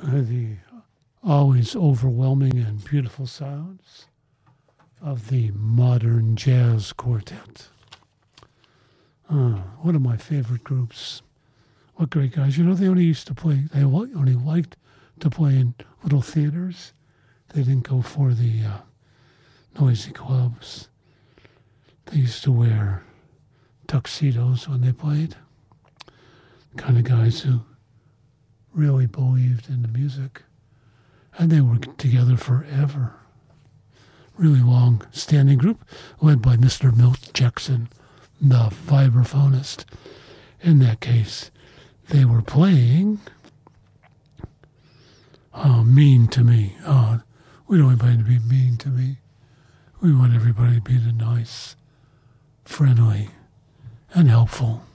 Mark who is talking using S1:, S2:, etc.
S1: The always overwhelming and beautiful sounds of the Modern Jazz Quartet. One of my favorite groups. What great guys. You know, they only used to play, they only liked to play in little theaters. They didn't go for the noisy clubs. They used to wear tuxedos when they played. The kind of guys who really believed in the music. And they were together forever. Really long-standing group led by Mr. Milt Jackson, the vibraphonist. In that case, they were playing Mean to Me. We don't want anybody to be mean to me. We want everybody to be nice, friendly, and helpful.